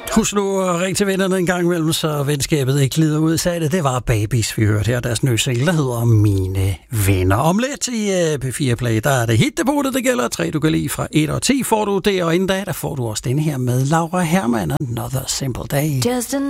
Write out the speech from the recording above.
Husk nu at ringe til vennerne en gang imellem, så venskabet ikke glider ud. Sagde det var Babies, vi hørte her. Deres nye single, der hedder Mine Venner. Om lidt i P4 Play, der er det hitdebutet, det gælder 3, du kan lide fra 1 og 10, får du det. Og inden da, der får du også denne her med Laura Hermann, Another Simple Day.